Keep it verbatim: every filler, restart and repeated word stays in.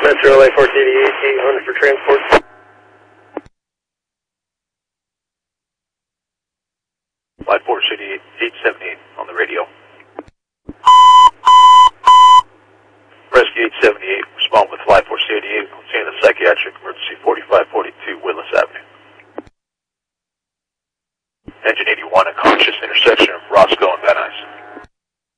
Metro L A four eighty-eight, eight hundred for transport. Flight four eighty-eight, eight seventy-eight on the radio. Rescue eight seventy-eight, respond with Flight four eighty-eight, obtain a psychiatric emergency forty-five forty-two Willis Avenue. Engine eighty-one, a conscious intersection of Roscoe and Van Nuys.